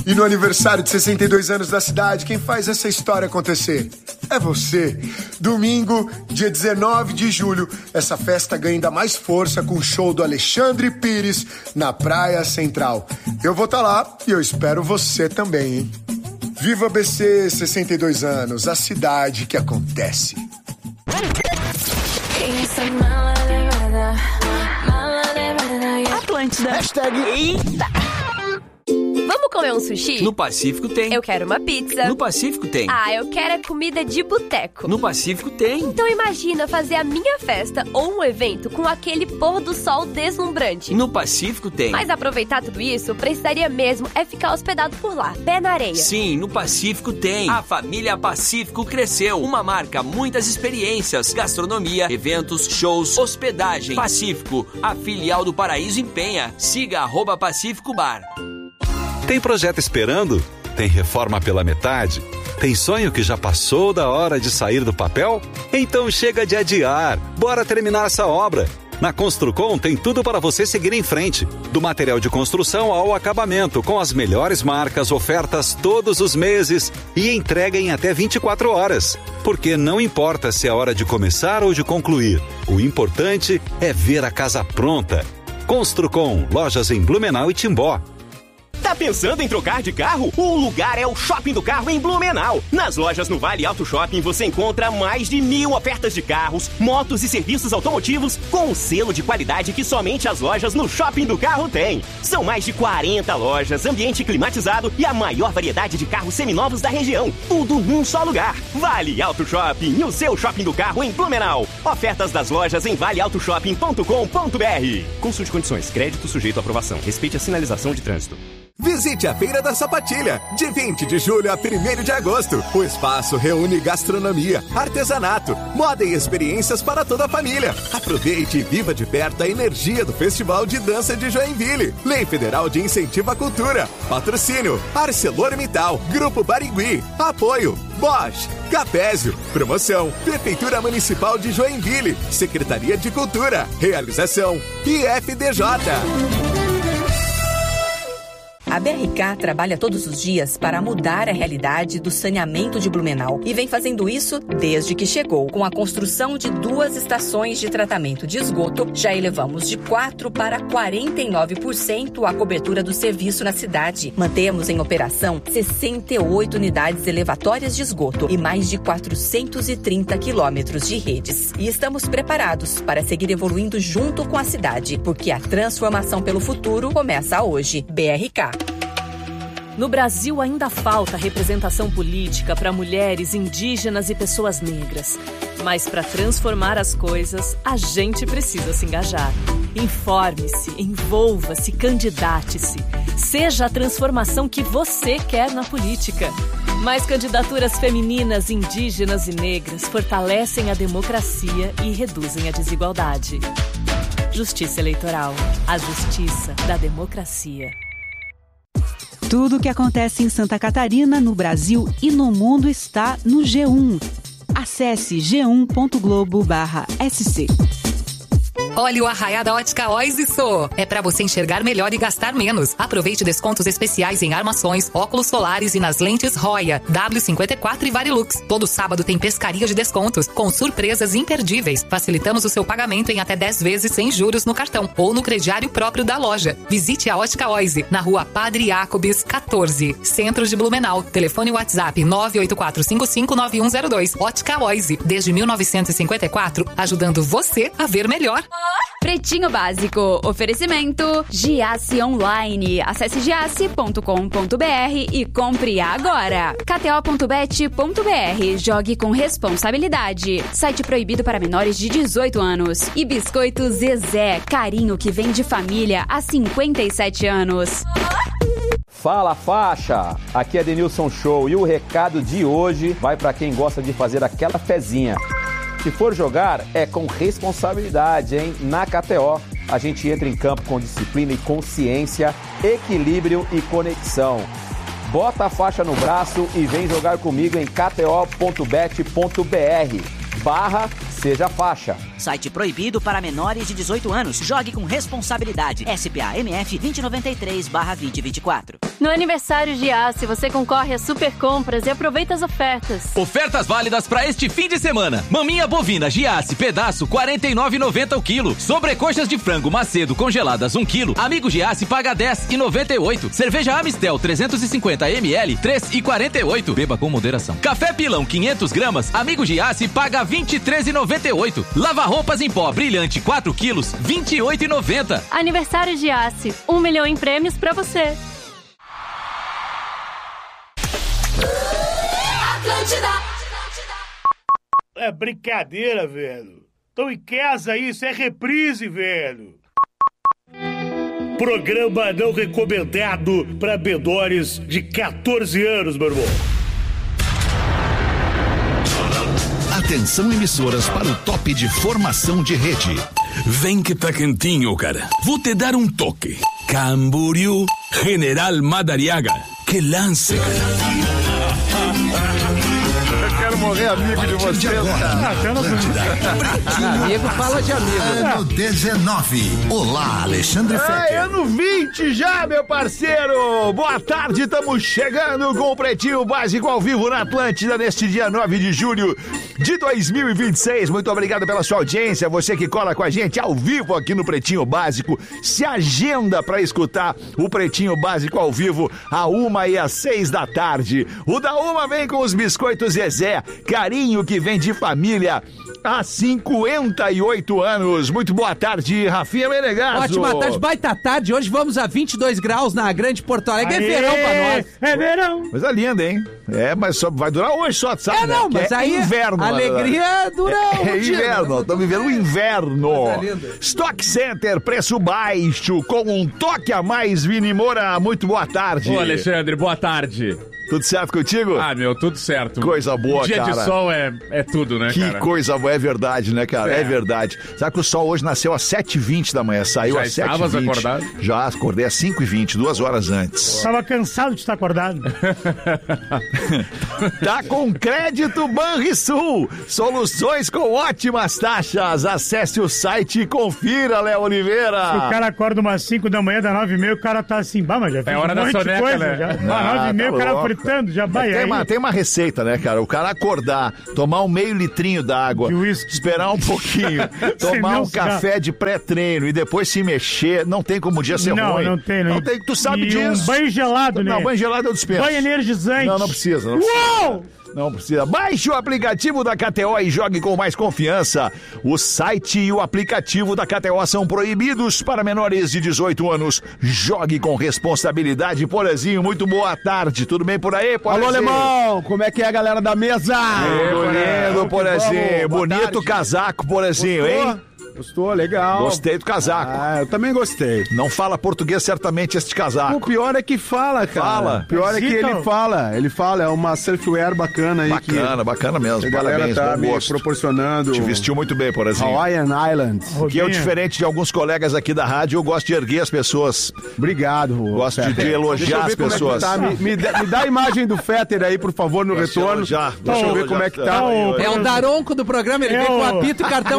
E no aniversário de 62 anos da cidade, quem faz essa história acontecer? É você. Domingo, dia 19 de julho, essa festa ganha ainda mais força com o show do Alexandre Pires na Praia Central. Eu vou estar lá e eu espero você também, hein? Viva BC 62 anos, a cidade que acontece. Atlântida. Hashtag Eita! Vamos comer um sushi? No Pacífico tem. Eu quero uma pizza. No Pacífico tem. Ah, eu quero a comida de boteco. No Pacífico tem. Então imagina fazer a minha festa ou um evento com aquele pôr do sol deslumbrante. No Pacífico tem. Mas aproveitar tudo isso, precisaria mesmo é ficar hospedado por lá, pé na areia. Sim, no Pacífico tem. A família Pacífico cresceu. Uma marca, muitas experiências, gastronomia, eventos, shows, hospedagem. Pacífico, a filial do Paraíso em Penha. Siga @Pacífico Bar. Tem projeto esperando? Tem reforma pela metade? Tem sonho que já passou da hora de sair do papel? Então chega de adiar. Bora terminar essa obra. Na Construcom tem tudo para você seguir em frente. Do material de construção ao acabamento, com as melhores marcas, ofertas todos os meses e entrega em até 24 horas. Porque não importa se é hora de começar ou de concluir. O importante é ver a casa pronta. Construcom, lojas em Blumenau e Timbó. Tá pensando em trocar de carro? O lugar é o Shopping do Carro em Blumenau. Nas lojas no Vale Auto Shopping você encontra mais de 1000 ofertas de carros, motos e serviços automotivos com um selo de qualidade que somente as lojas no Shopping do Carro têm. São mais de 40 lojas, ambiente climatizado e a maior variedade de carros seminovos da região. Tudo num só lugar. Vale Auto Shopping, o seu Shopping do Carro em Blumenau. Ofertas das lojas em valeautoshopping.com.br. Consulte condições. Crédito sujeito à aprovação. Respeite a sinalização de trânsito. Visite a Feira da Sapatilha, de 20 de julho a 1º de agosto. O espaço reúne gastronomia, artesanato, moda e experiências para toda a família. Aproveite e viva de perto a energia do Festival de Dança de Joinville. Lei Federal de Incentivo à Cultura. Patrocínio: ArcelorMittal, Grupo Barigui. Apoio: Bosch, Capésio. Promoção: Prefeitura Municipal de Joinville. Secretaria de Cultura. Realização: IFDJ. A BRK trabalha todos os dias para mudar a realidade do saneamento de Blumenau e vem fazendo isso desde que chegou. Com a construção de 2 estações de tratamento de esgoto, já elevamos de 4% para 49% a cobertura do serviço na cidade. Mantemos em operação 68 unidades elevatórias de esgoto e mais de 430 quilômetros de redes. E estamos preparados para seguir evoluindo junto com a cidade, porque a transformação pelo futuro começa hoje. BRK. No Brasil ainda falta representação política para mulheres, indígenas e pessoas negras. Mas para transformar as coisas, a gente precisa se engajar. Informe-se, envolva-se, candidate-se. Seja a transformação que você quer na política. Mais candidaturas femininas, indígenas e negras fortalecem a democracia e reduzem a desigualdade. Justiça Eleitoral. A justiça da democracia. Tudo o que acontece em Santa Catarina, no Brasil e no mundo está no G1. Acesse g1.globo/sc. Olha o arraiá da Ótica Oise Sô. É pra você enxergar melhor e gastar menos. Aproveite descontos especiais em armações, óculos solares e nas lentes Roya, W54 e Varilux. Todo sábado tem pescaria de descontos, com surpresas imperdíveis. Facilitamos o seu pagamento em até 10 vezes sem juros no cartão ou no crediário próprio da loja. Visite a Ótica Oise, na rua Padre Jacobs, 14, Centro de Blumenau. Telefone WhatsApp 984559102. Ótica Oise, desde 1954, ajudando você a ver melhor. Pretinho Básico. Oferecimento Giasse Online. Acesse giasse.com.br e compre agora. kto.bet.br. Jogue com responsabilidade. Site proibido para menores de 18 anos. E Biscoito Zezé. Carinho que vem de família há 57 anos. Fala, faixa! Aqui é Denilson Show e o recado de hoje vai para quem gosta de fazer aquela fezinha. Se for jogar, é com responsabilidade, hein? Na KTO, a gente entra em campo com disciplina e consciência, equilíbrio e conexão. Bota a faixa no braço e vem jogar comigo em kto.bet.br/seja faixa. Site proibido para menores de 18 anos. Jogue com responsabilidade. SPA MF 2093/2024. No aniversário Giasse, você concorre a super compras e aproveita as ofertas. Ofertas válidas para este fim de semana. Maminha bovina Giasse, pedaço R$ 49,90 o quilo. Sobrecoxas de frango Macedo congeladas 1 quilo. Amigo Giasse paga R$ 10,98. Cerveja Amistel 350 ml, R$ 3,48. Beba com moderação. Café Pilão 500 gramas. Amigo Giasse paga R$ 23,98. Lava roupas em pó brilhante 4 quilos, R$ 28,90. Aniversário Giasse, 1 milhão em prêmios pra você. É brincadeira, velho. Tô em casa, isso é reprise, velho. Programa não recomendado para menores de 14 anos, meu irmão. Atenção, emissoras, para o top de formação de rede. Vem que tá quentinho, cara. Vou te dar um toque. Camboriú, General Madariaga. Que lance, cara. Eu quero morrer amigo de vocês, cara. Amigo fala de amigo. Ano 19. Olá, Alexandre Fetter. Ano 20 já, meu parceiro. Boa tarde, estamos chegando com o Pretinho Básico ao vivo na Atlântida neste dia 9 de julho de 2026. Muito obrigado pela sua audiência. Você que cola com a gente ao vivo aqui no Pretinho Básico. Se agenda para escutar o Pretinho Básico ao vivo à 1h e às 6 da tarde. O da 1 vem com os biscoitos Zezé. Carinho que vem de família há 58 anos. Muito boa tarde, Rafinha Menegasso. Ótima tarde, baita tarde. Hoje vamos a 22 graus na Grande Porto Alegre. É verão pra nós. É verão. Coisa linda, hein? É, mas só vai durar hoje só, sabe? É, não, né? mas aí inverno. a alegria dura um dia. Inverno, estamos vivendo o inverno. Stock Center, preço baixo, com um toque a mais, Vini Moura. Muito boa tarde. Ô, Alexandre, boa tarde. Tudo certo contigo? Ah, meu, tudo certo. Coisa boa, dia cara. Dia de sol é tudo, né, cara? Que coisa boa, é verdade, né, cara? É verdade. Sabe que o sol hoje nasceu às 7h20 da manhã, saiu às 7h20. Já estavas acordado? Já, acordei às 5h20, 2 horas antes. Tava cansado de estar acordado. Tá com crédito Banrisul. Soluções com ótimas taxas. Acesse o site e confira, Léo Oliveira. Se o cara acorda umas 5 da manhã, dá 9h30, o cara tá assim, mas já fez hora da soneca, coisa, né? Já. 9h30, o cara louco. já vai aí. Tem uma receita, né, cara? O cara acordar, tomar um meio litrinho d'água, esperar um pouquinho, tomar um café de pré-treino e depois se mexer, não tem como o dia ser ruim. Não tem. Tu sabe disso. Um banho gelado, né? Não, banho gelado eu dispenso. Banho energizante. Não precisa. Uou! Não precisa. Baixe o aplicativo da KTO e jogue com mais confiança. O site e o aplicativo da KTO são proibidos para menores de 18 anos. Jogue com responsabilidade. Porazinho, muito boa tarde. Tudo bem por aí, Porazinho? Alô, Alemão. Como é que é a galera da mesa? Bonito, Porazinho. Bonito casaco, Porazinho, hein? Gostou, legal. Gostei do casaco. Ah, eu também gostei. Não fala português certamente este casaco. O pior é que fala, cara. Fala. O pior é que ele fala. É uma surfwear bacana aí. Bacana mesmo. A galera Parabéns, tá bom me gosto. proporcionando. Te vestiu muito bem, Porazinho. Hawaiian Island. Que eu, diferente de alguns colegas aqui da rádio, eu gosto de erguer as pessoas. Obrigado. Gosto de elogiar as pessoas. Me dá a imagem do Fetter aí, por favor, no retorno. Deixa eu ver como é que tá. É o daronco do programa, ele vem com apito e cartão.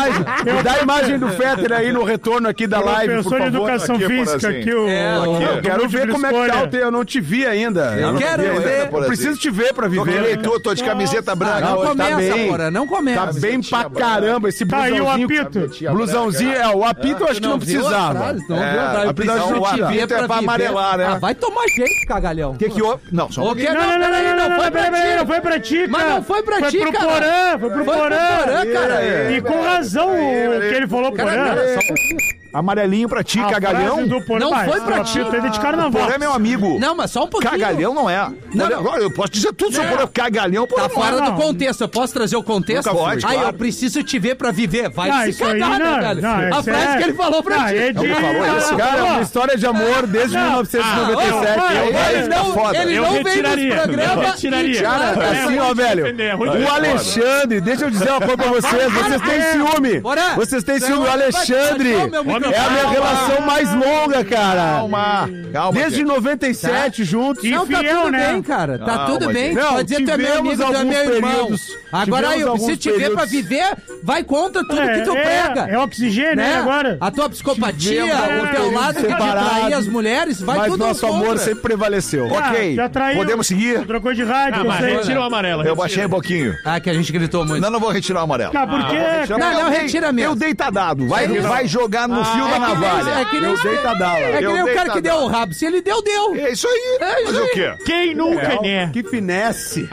Me dá a imagem do Fetter aí no retorno aqui da live, por favor. de educação física aqui, eu quero ver como é que tá o teu. Eu não te vi ainda. Eu quero ver. Eu preciso te ver pra viver. Tô de camiseta branca. Não começa, Porra, não começa. Tá bem pra caramba esse blusãozinho. Tá aí o apito. Blusãozinho, o apito eu acho que não precisava. O apito é pra amarelar, né? Vai tomar jeito, cagalhão. O que houve? Não, só um pouquinho. Não foi pra ti. Não foi pra ti, Mas não foi pra ti, cara. Foi pro Porã, cara. E com razão o que ele falou pro Porã. Amarelinho pra ti, cagalhão. Não foi pra ti. Porã é meu amigo. Não, mas só um pouquinho. Cagalhão não é. Eu posso dizer tudo sobre o cagalhão. Tá fora do contexto. Eu posso trazer o contexto? Nunca pode, Aí claro. eu preciso te ver pra viver. Vai se cagar, né, velho? A frase é que ele falou pra ti. Ele falou isso. Cara, é uma história de amor desde 1997. Ele não veio nesse programa. Eu retiraria. Cara, assim, ó, velho. O Alexandre, deixa eu dizer uma coisa pra vocês. Vocês têm ciúme. Vocês têm ciúme. O Alexandre é a minha relação mais longa, cara. Calma. Desde 97 juntos. Não, tá tudo bem, cara. Tá tudo bem. Pode dizer que tu é meu amigo, tu é meu irmão. Agora, se te ver pra viver, vai contra tudo que tu prega. É oxigênio, né? Agora. A tua psicopatia, o teu lado de trair as mulheres, vai mas tudo nosso amor sempre prevaleceu. Ok, já traiu, podemos seguir? Trocou de rádio. Mas retira o amarelo. Eu baixei um pouquinho. Que a gente gritou muito. Não vou retirar o amarelo. Por quê? Não, retira mesmo. Eu dei tá dado. Vai jogar no fio da navalha. Eu dei tá dado. É que nem o cara que deu o rabo. Se ele deu, deu. É isso aí. Fazer o quê? Quem nunca, né? Que finesse.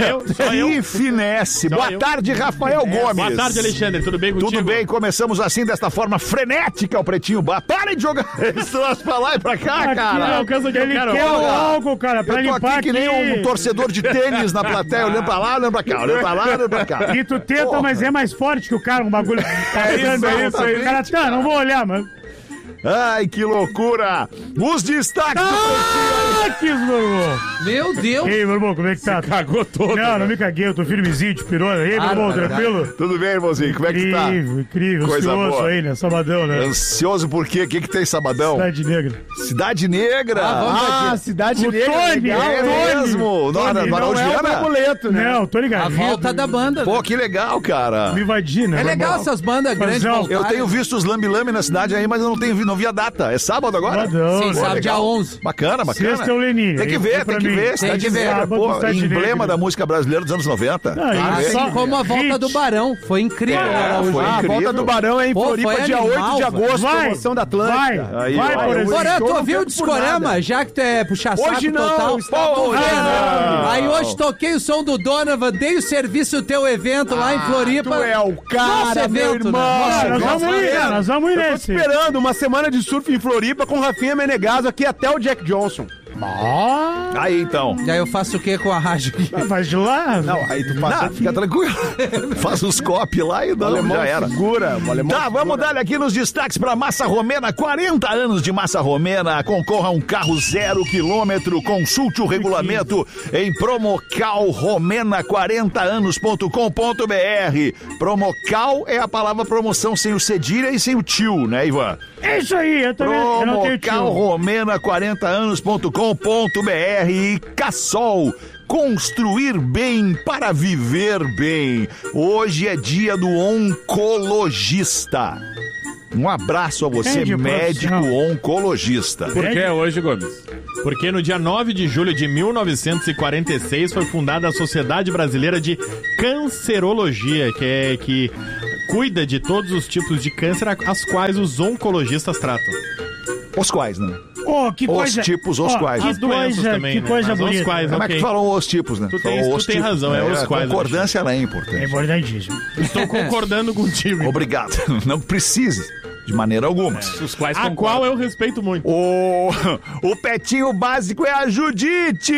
Só eu. Que finesse. Boa tarde, Rafael Gomes. Boa tarde, Alexandre. Tudo bem contigo? Tudo bem, começamos assim, desta forma frenética, o Pretinho Básico. Parem de jogar esse troço pra lá e pra cá, cara. Ele quer o álcool, cara, pra limpar aqui. Eu tô aqui que nem um torcedor de tênis na plateia, olhando pra lá, olhando pra cá, olhando pra lá, olhando pra cá. E tu tenta, mas é mais forte que o cara, um bagulho. Isso aí. O cara, não vou olhar, mano. Ai, que loucura! Os destaques do Pretinho. Meu Deus! E aí, meu irmão, como é que tá? Você cagou todo. Não me caguei, eu tô firmezinho de pirona. E aí, meu irmão, tranquilo? Tudo bem, irmãozinho? Como é que tá? Incrível. Coisa ansioso boa. aí, né? Sabadão, né? Ansioso por quê? O que tem sabadão? Cidade Negra. Cidade Negra? Cidade o Negra. Tony, é mesmo? Tony, não é o amuleto, né? Não, tô ligado. A volta da banda. Pô, que legal, cara. Me invadir, né? É legal essas bandas grandes. Eu tenho visto os lambi-lambi na cidade aí, mas eu não vi a data. É sábado agora? Sim, sábado dia 11. Bacana. Sexta é o Leninho. Tem que ver. Cidade Negra, pô, emblema da música brasileira dos anos 90. Assim como a volta do Barão. Foi incrível. A volta do Barão é em Floripa, dia 8 de agosto, promoção da Atlântica. Vai, por exemplo. Porã, tu ouviu o Discorama? Já que tu é puxa-saco hoje não, total. estou Aí hoje toquei o som do Donovan, dei o serviço do teu evento lá em Floripa. Tu é o cara, nosso evento, meu irmão. Nós vamos ir Eu tô nesse. esperando uma semana de surf em Floripa com Rafinha Menegaso aqui até o Jack Johnson. Aí então. E aí eu faço o que com a rádio? Faz de lá? Não, aí tu faz aqui. Fica tranquilo. Faz os copy lá e já era. Vamos dar aqui nos destaques pra Massa Romena. 40 anos de Massa Romena. Concorra a um carro 0 km. Consulte o regulamento em promocalromena40anos.com.br. Promocal é a palavra promoção sem o cedilha e sem o tio, né, Ivan? É isso aí, eu também não tenho tio. Promocalromena40anos.com.br e Cassol. Construir bem para viver bem. Hoje é dia do oncologista. Um abraço a você, médico oncologista. Por que é hoje, Gomes? Porque no dia 9 de julho de 1946 foi fundada a Sociedade Brasileira de Cancerologia, que cuida de todos os tipos de câncer as quais os oncologistas tratam. Os quais, né? Que coisa... Os tipos, os quais. As doenças também, que coisa bonita. Os quais, como é que falam os tipos, né? Tu tem razão, os quais. A concordância ela é importante. É importantíssimo. Estou concordando contigo. Obrigado. Não precise. De maneira alguma. Os quais a qual eu respeito muito. O Pretinho Básico é a Judite!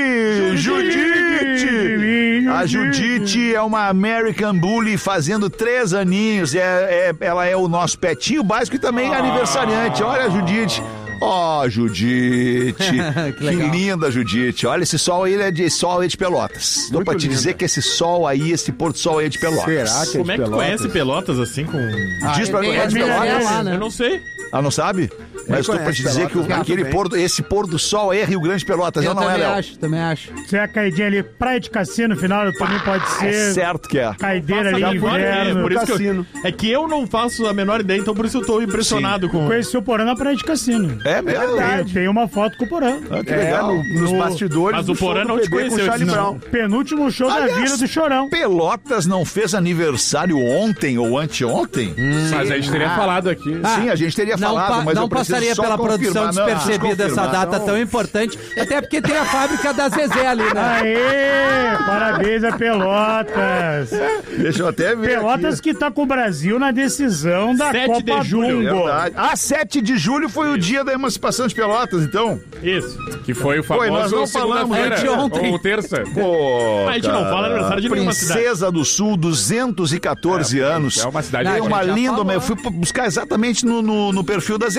A Judite é uma American Bully fazendo 3 aninhos. Ela é o nosso Pretinho Básico e também aniversariante. Olha a Judite. Judite. que linda, Judite. Olha, esse sol aí é de Pelotas. Dou pra te dizer que esse sol aí, esse pôr do sol aí é de Pelotas. Será que é Como é que tu conhece Pelotas assim com... Diz pra mim, é de Pelotas? Eu não sei. Não sabe? Mas estou pra te dizer que esse pôr do sol é Rio Grande de Pelotas, não é, Léo? Também acho. Se é a caidinha ali, praia de cassino, final também pode ser. É certo que é. Caideira ali, inverno. Por isso que é que eu não faço a menor ideia, então por isso eu tô impressionado com... Conheci o Porã na praia de cassino. É mesmo? Verdade. Tem uma foto com o Porã. Que legal. Nos bastidores. Mas o Porã não te conheceu. Penúltimo show da vida do Chorão. Pelotas não fez aniversário ontem ou anteontem? Mas a gente teria falado aqui. Sim, a gente teria falado, mas não passaria pela produção despercebida essa data tão importante, até porque tem a fábrica da Zezé ali, né? Aê! Parabéns a Pelotas! Deixa eu até ver. Pelotas aqui. Que tá com o Brasil na decisão da 7 Copa de julho. Verdade. 7 de julho foi o dia da emancipação de Pelotas, então? Isso. Que foi o famoso nós não falamos de ontem. Ou terça. Pô, a gente não fala aniversário de nenhuma cidade. Princesa do Sul, 214 anos. É uma cidade. Tem uma linda... Eu fui buscar exatamente no perfil da Zezé. Tem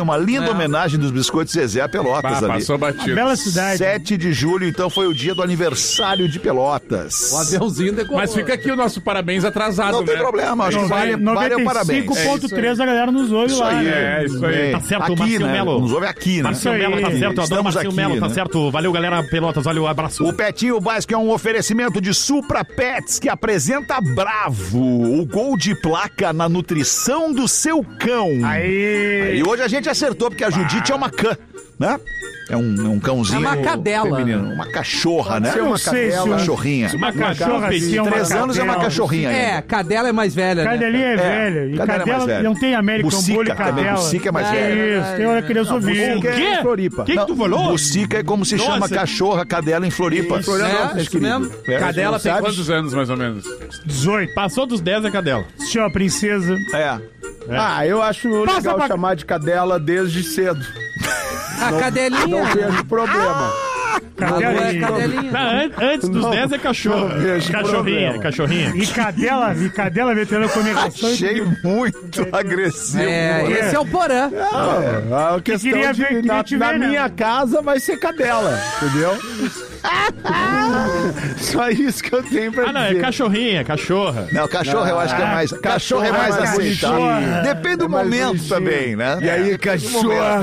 uma linda homenagem dos Biscoitos Zezé a Pelotas ali. Passou batido. Bela cidade. 7 de julho, então, foi o dia do aniversário de Pelotas. O aviãozinho decolou. Mas fica aqui o nosso parabéns atrasado, Não tem problema, acho que vale o parabéns. 95.3 a galera nos ouve lá. Isso aí. Tá certo, aqui, Marcinho né? Melo. Nos ouve aqui, né? Marcinho Melo, tá certo. Eu adoro Estamos Marcinho aqui, Melo, tá né? certo. Valeu, galera Pelotas. Olha o abraço. O Pretinho Básico é um oferecimento de Supra Pets, que apresenta Bravo, o gol de placa na nutrição do seu cão. Aí. E hoje a gente acertou, porque a Judite é uma cã, né? É um cãozinho. É uma cadela. Feminino, uma cachorra, né? Uma cachorrinha. Uma cachorra assim, 3 anos é uma cachorrinha. É, cadela é mais velha, né? Cadelinha é velha. E cadela é mais velha. não tem American Bucica Bully também, cadela. Bucica é mais velha. Isso, tem hora que eu sou vivo. O quê? Floripa. O que tu falou? Bucica é como se chama Nossa. cachorra, cadela em Floripa. É, isso mesmo. Cadela tem sabe? quantos anos, mais ou menos? 18. Passou dos 10 a cadela. Senhora princesa. Ah, eu acho legal chamar de cadela desde cedo. A cadelinha. Não vejo problema. Cadelinha. Antes dos 10 é cachorro. Cachorrinha. E cadela veterana comunicação. Achei muito agressivo. Esse é o Porã. A questão na minha casa vai ser cadela, entendeu? Só isso que eu tenho pra dizer. Não, é cachorrinha, cachorra. Não, cachorro eu acho que é mais. Cachorro é mais aceitável. Depende do momento também, né? E aí, cachorra?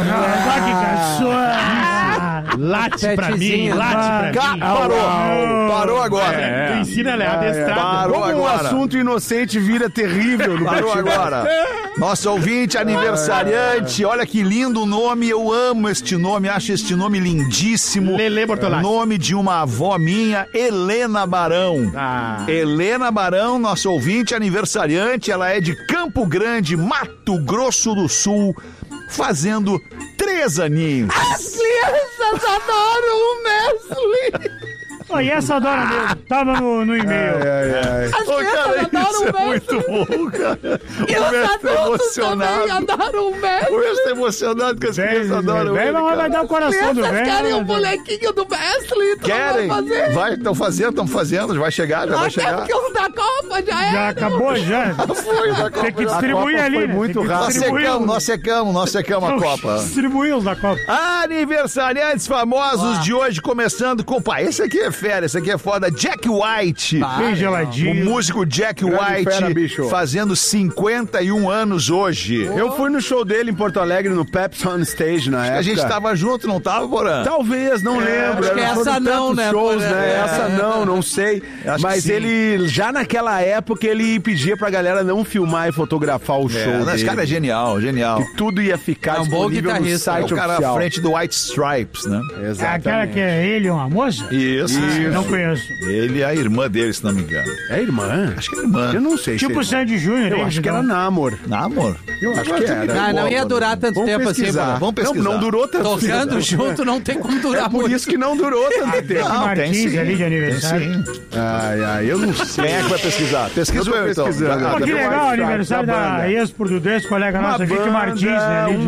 Late pra mim, late pra mim. Parou agora. Tu ensina ela a adestrada. Parou Como agora. um assunto inocente vira terrível no Parou Pretinho agora. Nosso ouvinte aniversariante, olha que lindo nome, eu amo este nome, acho este nome lindíssimo. Lelê Bortolatti. Nome de uma avó minha, Helena Barão. Helena Barão, nosso ouvinte aniversariante, ela é de Campo Grande, Mato Grosso do Sul, fazendo 3 aninhos. As crianças adoram o Mesli. E essa adora mesmo. Tava no e-mail. As crianças adoram o Mesli. Muito bom, cara. E os adultos também adoram o Mesli. O Messi tá emocionado que as crianças adoram ele, cara. Vai dar o coração do As velho. crianças querem o bonequinho do Mesli. Querem? Fazer. Estão fazendo, vai chegar, já vai Até chegar. porque os da Copa já é. Já acabou, já. Foi, Tem que distribuir ali. foi né? muito Tem que rápido. distribuir Nós secamos a Copa. Distribuir os da Copa. Aniversariantes famosos de hoje, começando com... Pai, esse aqui é fera, esse aqui é foda. Jack White. Bem O geladinho. músico Jack White, fera, bicho. fazendo 51 anos hoje. Eu fui no show dele em Porto Alegre, no Pepsi On Stage, na época. A gente tava junto, não tava, Porã? Talvez, não lembro. acho que Foram essa não, tantos né, shows, Porã? né? Essa não sei. Acho Mas que sim. ele, já naquela época, ele pedia pra galera não filmar e fotografar o show Esse dele. cara é genial, genial. Que tudo ia ficar É um bom disponível no guitarrista. É o site cara oficial. à frente do White Stripes, né? É aquela que é ele, uma moça? Isso. Não conheço. Ele é a irmã dele, se não me engano. É irmã? Acho que é irmã. Eu não sei Tipo se é Sandy Júnior. Eu acho que era Namor. Namor? Eu acho que era. Ah, não ia durar tanto Vamos tempo pesquisar. assim, Vamos pesquisar. Não durou tanto Tocando tempo. junto não tem como durar É por muito. isso que não durou tanto tempo. Não, tem Martins sim. ali de Tem aniversário. sim. Eu não sei. Quem é que vai pesquisar? Pesquisa eu, então. pesquisando. Pô, que White legal, Stripes, aniversário da da banda. ex-pro do colega Uma nossa, Vicky banda, Martins, né? Ali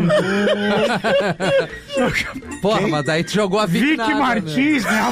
Porra, mas aí tu jogou a Vicky Vicky Martins, né?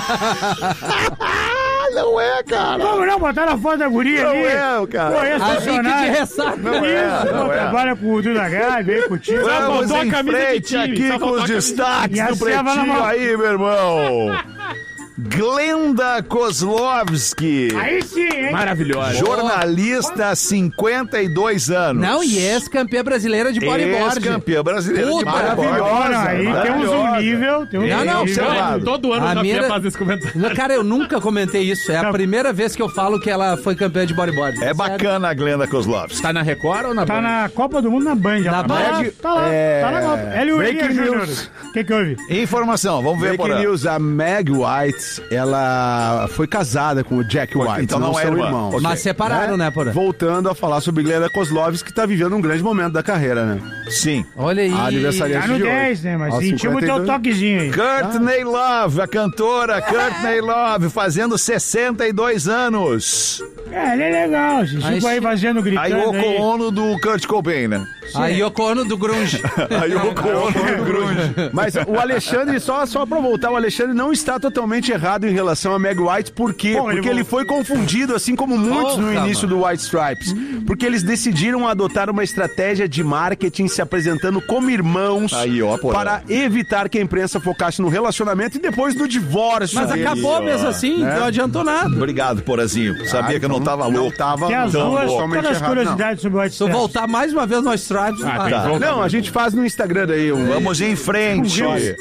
Não é, cara. Como não? Botaram a foto da guria Não ali. é, cara. Pô, A Vicky de ex-funcionário. ressaca. Não trabalha com o Duda Gai, veio contigo. Vamos faltou a em camisa de frente time, aqui só com faltou os a camisa de destaques E a do ceva na Pretinho mão. aí, meu irmão. Glenda Kozlovski. Aí sim, hein? Maravilhosa. Jornalista, 52 anos. Não, e ex-campeã brasileira de bodyboard. Ex-campeã brasileira de Puta, bodyboard. Maravilhosa. Aí temos um nível. Tem um Não, não, nível. observado. Todo ano A o minha- Rafinha faz esse comentário. Cara, eu nunca comentei isso. É a primeira vez que eu falo que ela foi campeã de bodyboard. É bacana a Glenda Kozlovski. Tá na Record ou na Tá Band? na Copa do Mundo na Band. Na ela Band? Tá lá, tá na Copa. Ela e o Breaking Elias Júnior. news. O que houve? Informação, vamos ver, Breaking Porã. News, a Meg White, ela foi casada com o Jack White. então não é são irmã. irmãos. Ok. Mas separaram, né, Porã? Voltando a falar sobre Glenda Kozlovski, que tá vivendo um grande momento da carreira, né? Sim. Olha aí. A aniversariante Tá no de hoje. 10, né? Mas Aos sentimos o teu 52. toquezinho aí. Courtney Love, a cantora Courtney Love, fazendo 62 anos. Ele é legal, tipo aí fazendo, gritando. Aí o Yoko Ono do Kurt Cobain, né? A Yoko Ono do grunge. A Yoko Ono do grunge. Mas o Alexandre, só pra voltar, o Alexandre não está totalmente errado em relação a Meg White. Por quê? Porque ele foi confundido, assim como muitos no início do White Stripes. Porque eles decidiram adotar uma estratégia de marketing se apresentando como irmãos para evitar que a imprensa focasse no relacionamento e depois no divórcio. Mas acabou mesmo assim, não adiantou nada. Obrigado, Porazinho. Sabia que eu não tava louco. Tem as duas, todas as curiosidades sobre o White Stripes. Se eu voltar mais uma vez no White Stripes, não, a gente faz no Instagram daí. Vamos em frente.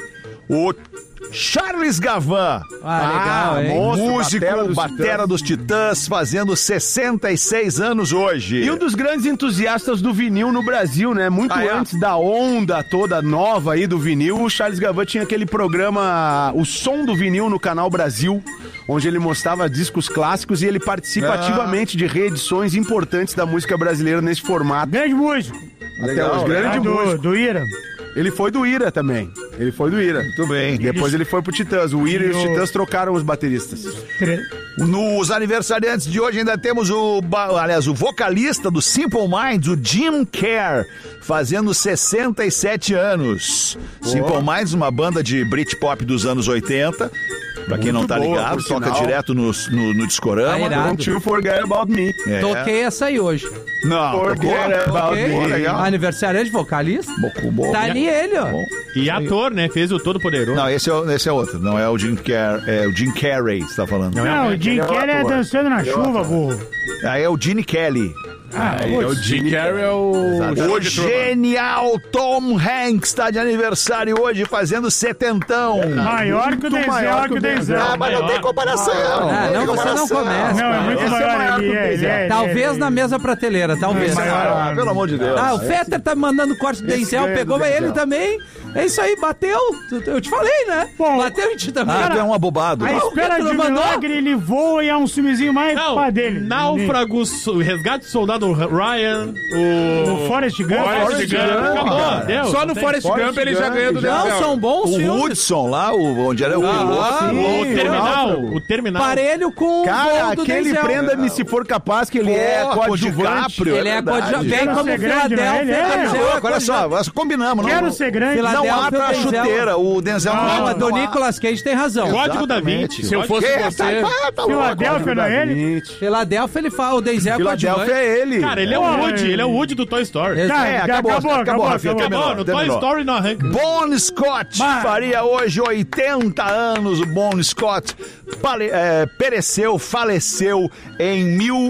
O Charles Gavan. Legal, hein? Músico, batera dos Titãs, fazendo 66 anos hoje. E um dos grandes entusiastas do vinil no Brasil, né? Muito antes da onda toda nova aí do vinil, o Charles Gavan tinha aquele programa O Som do Vinil no Canal Brasil, onde ele mostrava discos clássicos e ele participa ativamente de reedições importantes da música brasileira nesse formato. Grande músico. Até hoje, grande músico. Do Ira. Ele foi do Ira também. Muito bem. Depois ele foi pro Titãs. O Ira e os Titãs trocaram os bateristas. Nos aniversariantes de hoje ainda temos o vocalista do Simple Minds, o Jim Kerr, fazendo 67 anos. Simple Minds, uma banda de Britpop dos anos 80. Pra quem não tá ligado, toca direto no Discorama. Don't you forget about me. Toquei essa aí hoje. Não, forget about me. Aniversário de vocalista. Tá ali ele, ó. E ator, né? Fez o Todo Poderoso. Não, esse é outro. Não é o Jim Kerr. É o Jim Carrey, você tá falando. Não, o Jim Carrey é dançando na chuva, burro. Aí é o Gene Kelly. O Jim Carrey é o genial Tom Hanks está de aniversário hoje, fazendo 70. Maior que o Denzel. Mas não tem comparação. Não, você não começa. Não, é muito maior. Talvez na mesa prateleira, talvez. Pelo amor de Deus. O Fetter tá mandando corte do Denzel, pegou ele também. É isso aí, bateu. Eu te falei, né? Bateu em ti também. Tu é um abobado. A Espera de Milagre, ele voa e é um filmezinho mais pá dele. Náufragos, o Resgate do Soldado Ryan, o Forrest Gump. Acabou, deu. Só no Forrest Gump ele já ganhou do Denzel. Não, são bons filmes. O Hudson lá, onde era o piloto. O Terminal. Parelho com o cara, aquele Prenda-me se for capaz, que ele é coadjuvante. Ele é coadjuvante. Bem como o Philadelphia. Olha só, combinamos. Quero ser grande. Não há pra chuteira. O Denzel não. Do Nicolas Cage tem razão. Código da Vinci. Se eu fosse você... Philadelphia não é ele? Philadelphia ele fala, o Denzel Philadelphia é ele. Cara, ele é o Woody. Ele é o Woody do Toy Story. Acabou. No Toy Story não arranca. Bon Scott faria hoje 80 anos. O Bon Scott faleceu em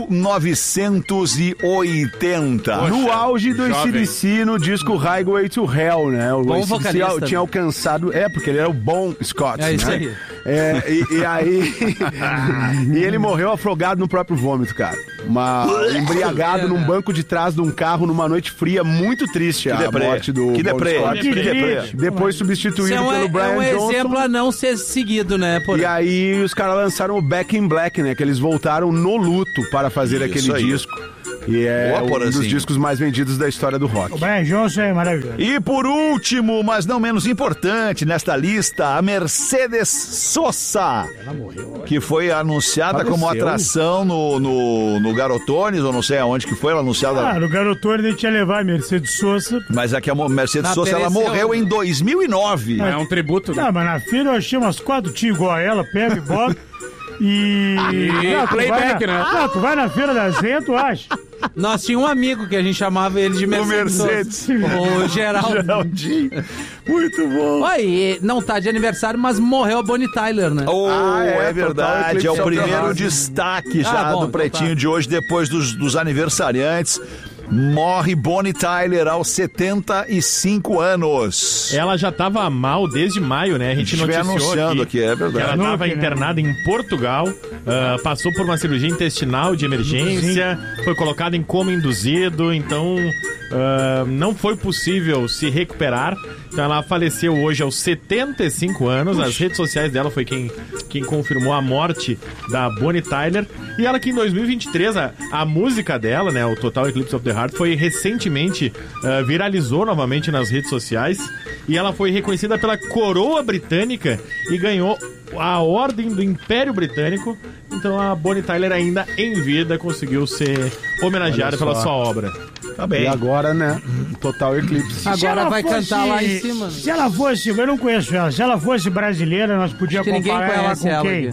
1980. No auge do AC/DC no disco Highway to Hell, né? O AC/DC tinha alcançado... porque ele era o Bon Scott. É isso aí. E aí... e ele morreu afogado no próprio vômito, cara. Embriagado num banco de trás de um carro numa noite fria, muito triste a morte do Bon Scott. Depois substituído pelo Brian Johnson. É um exemplo a não ser seguido, né? E aí os caras lançaram o Back in Black, né? Que eles voltaram no luto para fazer aquele disco. E é um dos discos mais vendidos da história do rock. O Brian Johnson é maravilhoso. E por último, mas não menos importante nesta lista, a Mercedes Sosa. Ela morreu. Que foi anunciada como atração no Garotones, ou não sei aonde que foi, ela anunciada. No Garotones a gente ia levar a Mercedes Sosa. Mas aqui a Mercedes Sosa, ela morreu em 2009. É um tributo, né? Não, mas na feira eu achei umas 4 tios igual a ela, pega e bota. E playback, né? Não, tu vai na feira da Zenha, tu acha? Nós tínhamos um amigo que a gente chamava ele de Mercedes. O Geraldinho. Muito bom. Oi, não tá de aniversário, mas morreu a Bonnie Tyler, né? É verdade. É o primeiro destaque já do Pretinho de hoje, depois dos aniversariantes. Morre Bonnie Tyler aos 75 anos. Ela já estava mal desde maio, né? A gente noticiou aqui, é verdade. Que ela estava internada em Portugal, passou por uma cirurgia intestinal de emergência, foi colocada em coma induzido, então não foi possível se recuperar. Então ela faleceu hoje aos 75 anos. As redes sociais dela foi quem confirmou a morte da Bonnie Tyler. E ela que em 2023, a música dela, né, o Total Eclipse of the Heart, foi recentemente, viralizou novamente nas redes sociais. E ela foi reconhecida pela coroa britânica e ganhou a Ordem do Império Britânico Então a Bonnie Tyler, ainda em vida, conseguiu ser homenageada pela sua obra. Tá bem. E agora, né? Total eclipse. Agora vai cantar lá em cima. Se ela fosse, eu não conheço ela, se ela fosse brasileira, nós podíamos comparar ela com quem?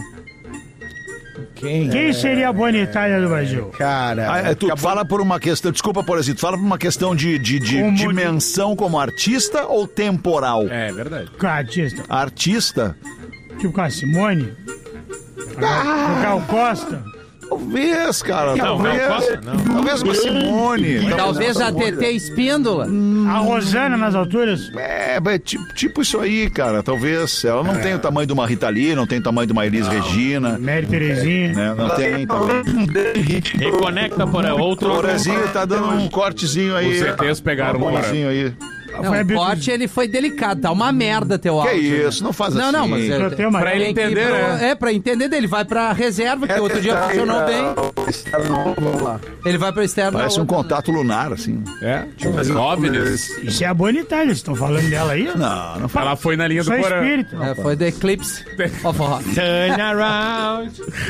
Quem seria a Bonnie Tyler do Brasil? Cara, tu fala por uma questão, desculpa, Porazinho, tu fala por uma questão de dimensão como artista ou temporal? É verdade. Artista. Artista? Tipo com a Simone? Com o Gal Costa? Talvez, cara. Talvez com a Simone. Talvez a TT Espíndola. A Rosana nas alturas? Tipo isso aí, cara. Talvez. Ela não tem o tamanho de uma Rita Lee, não tem o tamanho de uma Elis Regina. Mary Terezinha. Né? Não tem. Reconecta para outro. O Porazinho tá dando um cortezinho aí. Os CTs pegaram um cortezinho aí. Não, o corte ele foi delicado, tá uma merda teu áudio. Que isso, não faz assim. Não, mas pra ele entender, né? Pra entender dele, vai pra reserva, que outro dia funcionou bem. Vamos lá. Ele vai pra externo. Parece um contato lunar, assim. Tipo as OVNIs. Isso é a Bonnie Tyler, vocês estão falando dela aí? Não fala. Ela foi na linha do Porã. Foi do Eclipse. Turn around.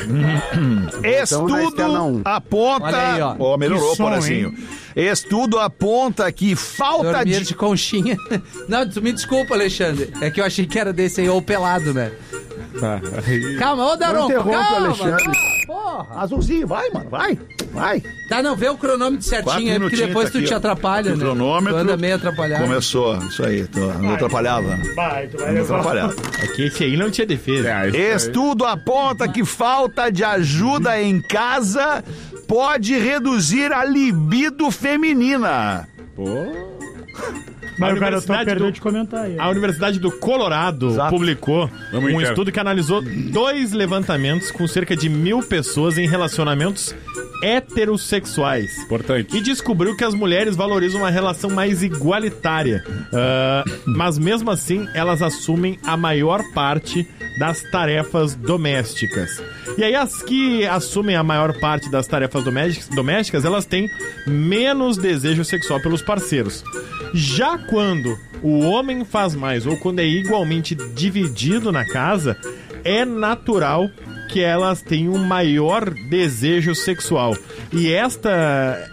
Estudo aponta... Olha aí, ó. Melhorou, Porazinho. Estudo aponta que falta Dormia de conchinha. Não, tu me desculpa, Alexandre. É que eu achei que era desse aí, ou pelado, né? Calma, ô Daronco, calma. Alexandre. Porra. Azulzinho, vai, mano, vai. Tá, não, vê o cronômetro certinho aí, porque depois tu te atrapalha, né? Cronômetro. Tu anda meio atrapalhado. Começou, isso aí, não atrapalhava. Não atrapalhava. Aqui esse aí não tinha defesa. Estudo aponta que falta de ajuda em casa pode reduzir a libido feminina. Mas o cara só perdeu de comentar aí. A Universidade do Colorado publicou um estudo que analisou 2 levantamentos com cerca de 1.000 pessoas em relacionamentos heterossexuais. Importante. E descobriu que as mulheres valorizam uma relação mais igualitária. Mas mesmo assim, elas assumem a maior parte das tarefas domésticas. E aí as que assumem a maior parte das tarefas domésticas, elas têm menos desejo sexual pelos parceiros. Já quando o homem faz mais ou quando é igualmente dividido na casa, é natural que elas tenham um maior desejo sexual. E esta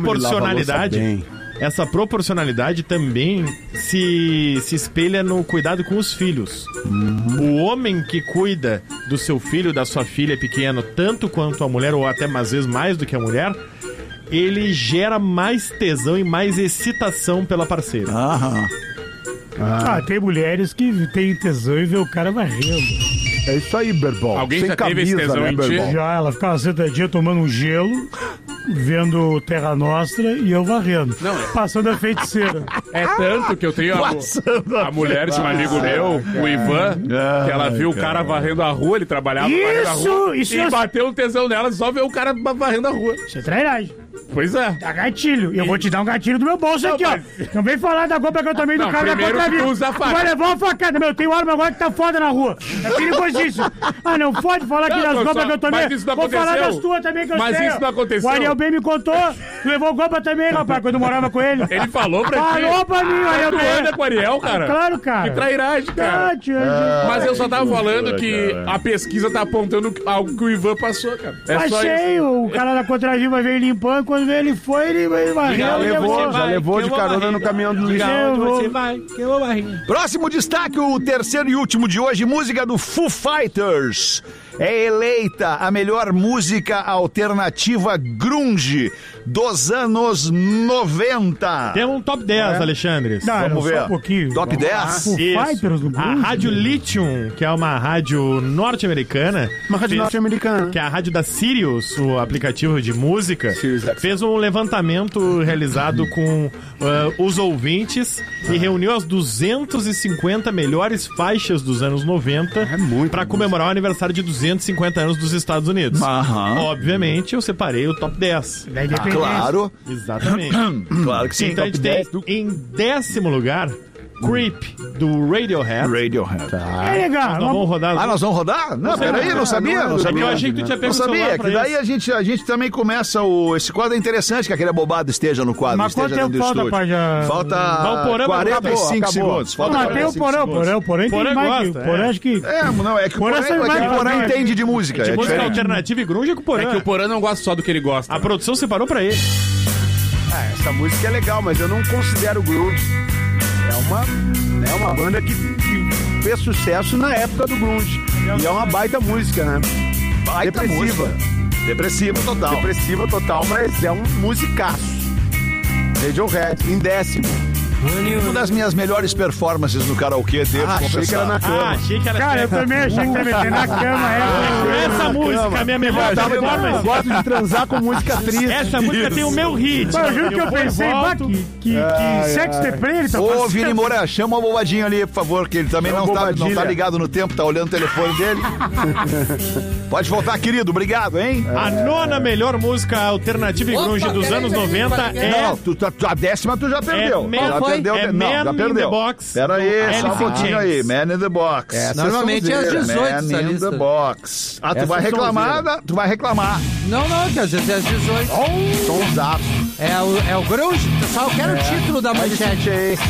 proporcionalidade também se espelha no cuidado com os filhos. O homem que cuida do seu filho, da sua filha pequena, tanto quanto a mulher, ou até às vezes mais do que a mulher, ele gera mais tesão e mais excitação pela parceira. Tem mulheres que têm tesão em ver o cara varrendo. É isso aí, Berbol. Alguém sem já teve esse tesão, né, Berbol? Já, ela ficava sentadinha tomando um gelo, vendo Terra Nostra e eu varrendo. Passando a feiticeira. É tanto que eu tenho a mulher de um amigo meu, o Ivan, que ela viu o cara varrendo a rua, ele trabalhava varrendo a rua. E bateu o tesão nela só ver o cara varrendo a rua. Isso é trairagem. Pois é. Dá gatilho. E eu vou te dar um gatilho do meu bolso aqui, ó. Não vem falar da roupa que eu tomei do cara da contra vida. Vai levar uma facada. Meu, tem uma arma agora que tá foda na rua. É perigosíssimo. Não pode falar aqui das roupas que eu tomei. Vou falar das tuas também que eu sei. Mas isso não aconteceu. O Ariel bem me contou. Tu levou roupa também, rapaz, quando eu morava com ele. Ele falou pra ti. Falou pra mim, o Ariel bem. Tu anda com o Ariel, cara? Claro, cara. Que trairagem, cara. Mas eu só tava falando que a pesquisa tá apontando algo que o Ivan passou, cara. Achei. O cara da Contraviva veio limpando. Quando ele foi, ele varreu. Já levou de carona no caminhão do lixo. Você vai, que eu vou varrer. Próximo destaque, o terceiro e último de hoje, música do Foo Fighters. É eleita a melhor música alternativa grunge dos anos 90. Tem um top 10, Alexandre. Vamos ver. Só um pouquinho. Top 10. Foo Fighters do grunge. A Rádio Lithium, que é uma rádio norte-americana. Uma rádio norte-americana. Que é a rádio da Sirius, o aplicativo de música. Fez um levantamento realizado com os ouvintes e reuniu as 250 melhores faixas dos anos 90 para comemorar o aniversário de 250 anos dos Estados Unidos. Obviamente, eu separei o top 10. Claro. Exatamente. Claro que sim. Então a gente tem em 10º lugar Creep, do Radiohead. Tá. É legal. Nós vamos rodar. Nós vamos rodar? Não, peraí, não sabia. Eu achei que tu tinha pego o celular. Não sabia, que daí a gente também começa esse quadro é interessante, que aquele abobado esteja no quadro. Mas quanto tempo falta, pai? Falta 45 segundos. Mas tem o Porã tem mais que... Porã acho que... É que o Porã entende de música. De música alternativa e grunge é com o Porã. É que o Porã não gosta só do que ele gosta. A produção separou pra ele. Essa música é legal, mas eu não considero grunge. É uma banda que fez sucesso na época do grunge. E é uma baita música, né? Depressiva total, mas é um musicaço. Radiohead, em 10º. Uma das minhas melhores performances no karaokê devo achei que era na cama. Achei que era Cara, eu também achei que ia meter na cama. Essa música, a minha melhor performance. Eu gosto de transar com música triste. Essa música tem o meu hit. Eu juro que eu pensei, que sexo deprê ele tá fazendo. Ô, Vini Moura, chama o bobadinho ali, por favor, que ele também não tá ligado no tempo, tá olhando o telefone dele. Pode voltar, querido, obrigado, hein? A 9ª melhor música alternativa e grunge dos anos 90 é... Não, a 10ª tu já perdeu. Man in the Box. Pera aí, só um pouquinho aí. Man in the Box. Normalmente é às 18 Man in the Box. Tu vai reclamar. Não, que às vezes é às 18. Sonsaço. É o grunge. Só eu quero o título da manchete.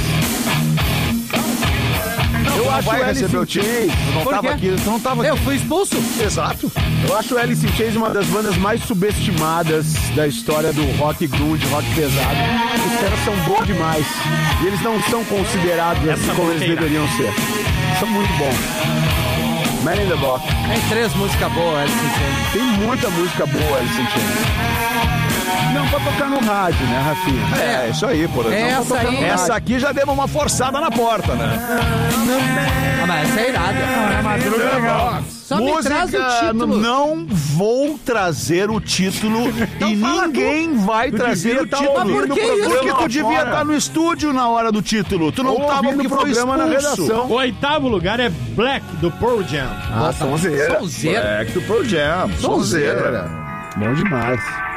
Eu acho que receber o Chase. Tu não tava aqui. Eu fui expulso. Exato. Eu acho o Alice in Chains uma das bandas mais subestimadas da história do rock grunge, rock pesado. Os caras são bons demais. E eles não são considerados assim como eles deveriam ser. São muito bons. Man in the Box. Tem 3 músicas boas, Alice in Chains. Tem muita música boa, Alice in Chains. Não, pra tocar no rádio, né, Rafinha? Isso aí, por exemplo. Essa aqui já deu uma forçada na porta, né? Mas essa é irada. Legal. Só me traz o título. Não vou trazer o título e ninguém vai trazer o título. Mas por que isso? Porque tu devia estar no estúdio na hora do título. Tu não estava no programa na redação. O 8º lugar é Black, do Pearl Jam. Sonzeira. Black do Pearl Jam. Sonzeira. Bom demais.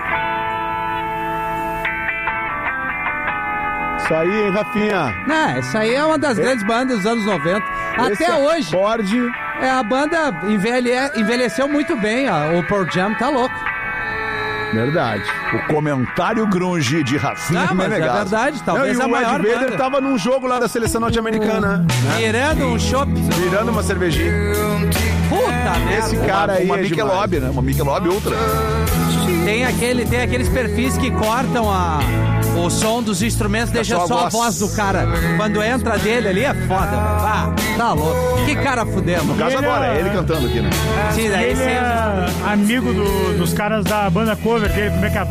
Isso aí, hein, Rafinha? Essa aí é uma das grandes bandas dos anos 90. Até hoje. Ford. A banda envelheceu muito bem. O Pearl Jam tá louco. Verdade. O comentário grunge de Rafinha Menegasso. É verdade, talvez a maior banda. O Ed Vedder tava num jogo lá da seleção norte-americana. Virando um chopp. Virando uma cervejinha. Puta merda. Esse cara aí uma Michelob, né? Uma Michelob Ultra. Tem aqueles perfis que cortam o som dos instrumentos, deixa só a voz do cara. Quando entra dele ali é foda. Tá louco. Que cara fudendo. No caso agora, é ele cantando aqui, né? Sim, daí ele é amigo dos caras da banda cover dele. Como é que é?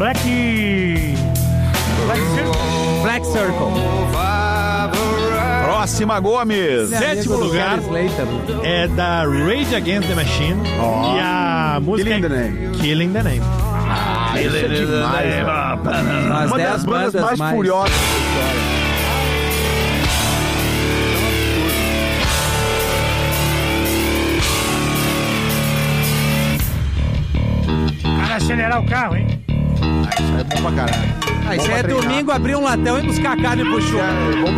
Black Circle. Próxima, Gomes. 7º lugar é da Rage Against the Machine. E a música Killing the Name. Isso é demais, uma das bandas mais furiosas da história. Para acelerar o carro, hein? Isso é bom pra caralho. Isso é domingo, abrir um latão e buscar carne pro churro.